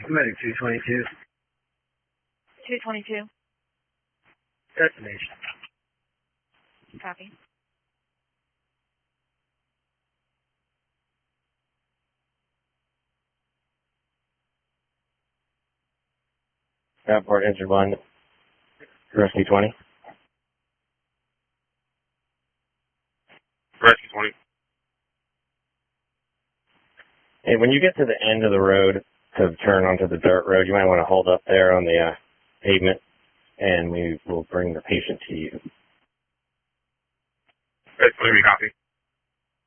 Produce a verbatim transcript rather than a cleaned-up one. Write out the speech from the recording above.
Medic two twenty-two. two twenty-two. Destination. Copy. Airport Engine one, Rescue twenty. Rescue twenty. Hey, when you get to the end of the road to turn onto the dirt road, you might want to hold up there on the uh, pavement, and we will bring the patient to you. Rescue twenty, copy.